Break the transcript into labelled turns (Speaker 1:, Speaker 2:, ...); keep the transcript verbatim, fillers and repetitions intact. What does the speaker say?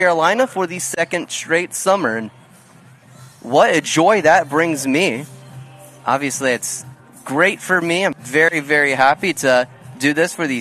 Speaker 1: Carolina for the second straight summer. And what a joy that brings me. Obviously, it's great for me. I'm very, very happy to do this for the